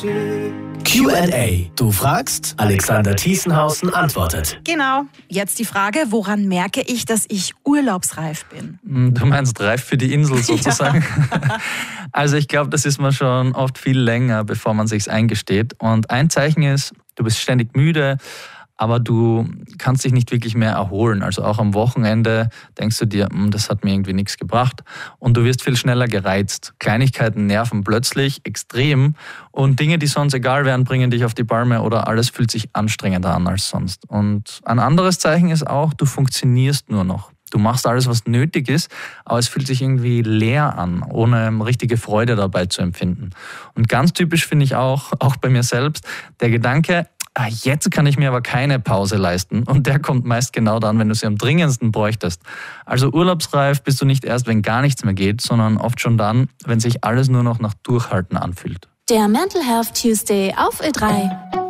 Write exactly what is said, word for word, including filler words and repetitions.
Q and A. Du fragst, Alexander Thiesenhausen antwortet. Genau. Jetzt die Frage, woran merke ich, dass ich urlaubsreif bin? Du meinst reif für die Insel sozusagen? Ja. Also ich glaube, das ist man schon oft viel länger, bevor man sich's eingesteht. Und ein Zeichen ist, du bist ständig müde, aber du kannst dich nicht wirklich mehr erholen. Also auch am Wochenende denkst du dir, das hat mir irgendwie nichts gebracht. Und du wirst viel schneller gereizt. Kleinigkeiten nerven plötzlich extrem. Und Dinge, die sonst egal wären, bringen dich auf die Palme oder alles fühlt sich anstrengender an als sonst. Und ein anderes Zeichen ist auch, du funktionierst nur noch. Du machst alles, was nötig ist, aber es fühlt sich irgendwie leer an, ohne richtige Freude dabei zu empfinden. Und ganz typisch finde ich auch, auch bei mir selbst, der Gedanke, ah, jetzt kann ich mir aber keine Pause leisten. Und der kommt meist genau dann, wenn du sie am dringendsten bräuchtest. Also urlaubsreif bist du nicht erst, wenn gar nichts mehr geht, sondern oft schon dann, wenn sich alles nur noch nach Durchhalten anfühlt. Der Mental Health Tuesday auf Ö drei.